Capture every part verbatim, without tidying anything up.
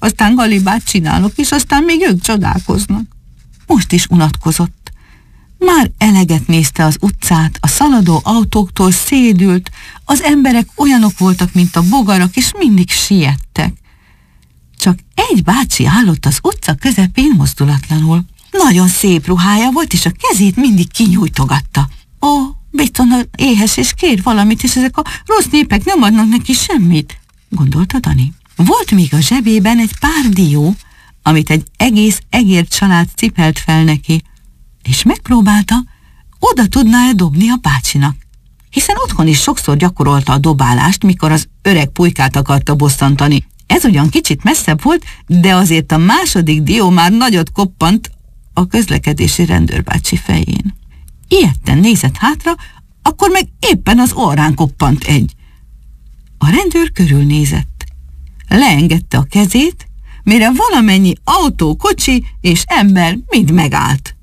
aztán galibát csinálok, és aztán még ők csodálkoznak. Most is unatkozott. Már eleget nézte az utcát, a szaladó autóktól szédült, az emberek olyanok voltak, mint a bogarak, és mindig siettek. Csak egy bácsi állott az utca közepén mozdulatlanul. Nagyon szép ruhája volt, és a kezét mindig kinyújtogatta. Ó, biztosan éhes, és kér valamit, és ezek a rossz népek nem adnak neki semmit, gondolta Dani. Volt még a zsebében egy pár dió, amit egy egész egér család cipelt fel neki, és megpróbálta, oda tudná-e dobni a bácsinak. Hiszen otthon is sokszor gyakorolta a dobálást, mikor az öreg pulykát akarta bosszantani. Ez ugyan kicsit messzebb volt, de azért a második dió már nagyot koppant a közlekedési rendőrbácsi fején. Ijedten nézett hátra, akkor meg éppen az orrán koppant egy. A rendőr körülnézett. Leengedte a kezét, mire valamennyi autó, kocsi és ember mind megállt.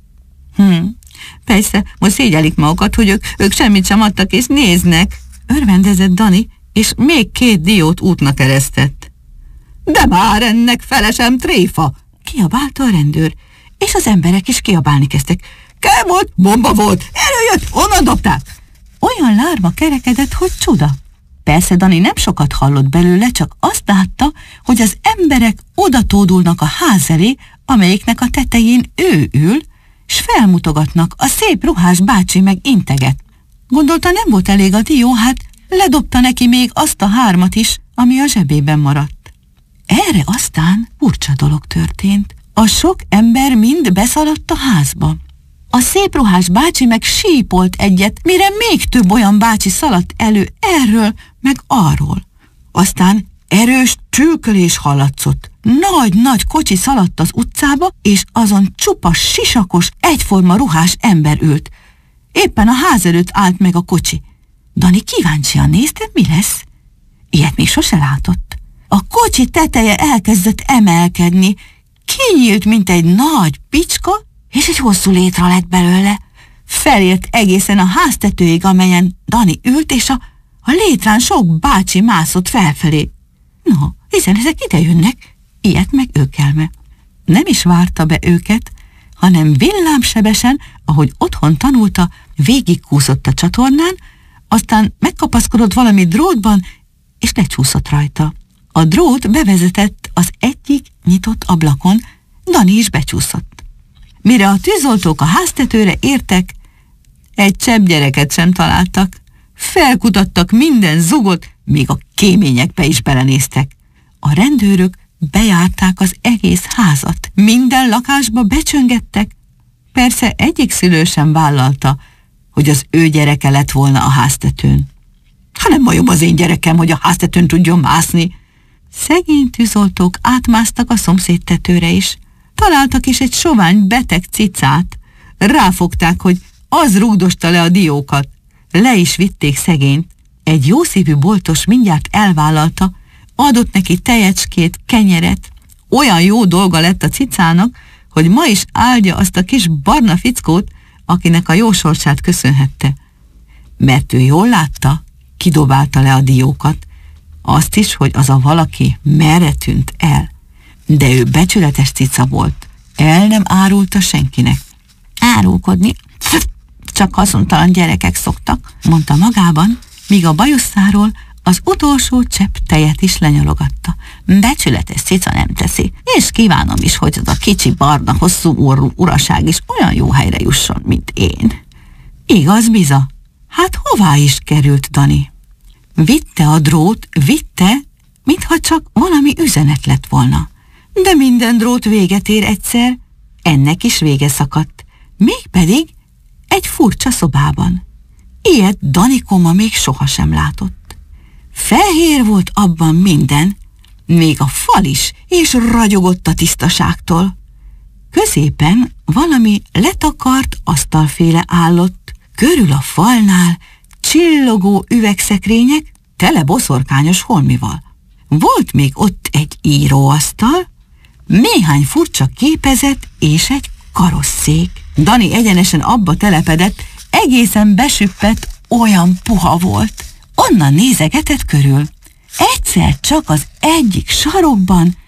Hm, persze, most szégyelik magukat, hogy ők, ők semmit sem adtak és néznek, örvendezett Dani, és még két diót útnak eresztett. De már ennek felesem tréfa, kiabálta a rendőr, és az emberek is kiabálni kezdtek. Kell volt, bomba volt, előjött, onnan dobták. Olyan lárma kerekedett, hogy csuda. Persze Dani nem sokat hallott belőle, csak azt látta, hogy az emberek odatódulnak a ház elé, amelyiknek a tetején ő ül, s felmutogatnak, a szép ruhás bácsi meg integet. Gondolta, nem volt elég a dió, hát ledobta neki még azt a hármat is, ami a zsebében maradt. Erre aztán furcsa dolog történt. A sok ember mind beszaladt a házba. A szép ruhás bácsi meg sípolt egyet, mire még több olyan bácsi szaladt elő erről, meg arról. Aztán erős csülkölés hallatszott. Nagy-nagy kocsi szaladt az utcába, és azon csupa sisakos, egyforma ruhás ember ült. Éppen a ház előtt állt meg a kocsi. Dani kíváncsian nézte, mi lesz. Ilyet még sose látott. A kocsi teteje elkezdett emelkedni, kinyílt, mint egy nagy picska, és egy hosszú létra lett belőle. Felért egészen a háztetőig, amelyen Dani ült, és a, a létrán sok bácsi mászott felfelé. No, hiszen ezek ide jönnek, ilyet meg őkelme. Nem is várta be őket, hanem villámsebesen, ahogy otthon tanulta, végigkúszott a csatornán, aztán megkapaszkodott valami drótban, és lecsúszott rajta. A drót bevezetett az egyik nyitott ablakon, Dani is becsúszott. Mire a tűzoltók a háztetőre értek, egy csepp gyereket sem találtak. Felkutattak minden zugot, még a kéményekbe is belenéztek. A rendőrök bejárták az egész házat, minden lakásba becsöngettek. Persze egyik szülő sem vállalta, hogy az ő gyereke lett volna a háztetőn. Hanem majom az én gyerekem, hogy a háztetőn tudjon mászni. Szegény tűzoltók átmásztak a szomszéd tetőre is. Találtak is egy sovány beteg cicát. Ráfogták, hogy az rugdosta le a diókat. Le is vitték szegényt. Egy jószívű boltos mindjárt elvállalta, adott neki tejecskét, kenyeret. Olyan jó dolga lett a cicának, hogy ma is áldja azt a kis barna fickót, akinek a jó sorsát köszönhette. Mert ő jól látta, kidobálta le a diókat, azt is, hogy az a valaki merre tűnt el. De ő becsületes cica volt, el nem árulta senkinek. Árulkodni csak haszontalan gyerekek szoktak, mondta magában, míg a bajuszáról az utolsó csepp tejet is lenyalogatta. Becsületes cica nem teszi, és kívánom is, hogy az a kicsi barna hosszú orrú uraság is olyan jó helyre jusson, mint én. Igaz, biza? Hát hová is került Dani? Vitte a drót, vitte, mintha csak valami üzenet lett volna. De minden drót véget ér egyszer, ennek is vége szakadt, mégpedig egy furcsa szobában. Ilyet Danikoma még sohasem látott. Fehér volt abban minden, még a fal is, és ragyogott a tisztaságtól. Középen valami letakart asztalféle állott, körül a falnál csillogó üvegszekrények tele boszorkányos holmival. Volt még ott egy íróasztal, néhány furcsa képezet és egy karosszék. Dani egyenesen abba telepedett, egészen besüppett, olyan puha volt. Onnan nézegetett körül. Egyszer csak az egyik sarokban